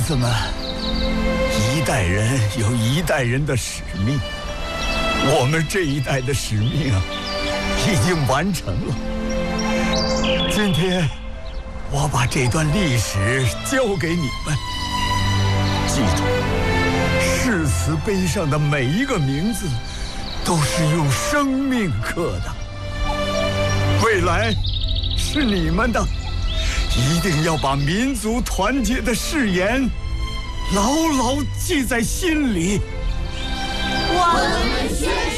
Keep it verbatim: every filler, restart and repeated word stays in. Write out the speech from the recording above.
子们，一代人有一代人的使命，我们这一代的使命啊，已经完成了。今天，我把这段历史交给你们，记住，誓词碑上的每一个名字，都是用生命刻的。未来是你们的，一定要把民族团结的誓言牢牢记在心里。 我们宣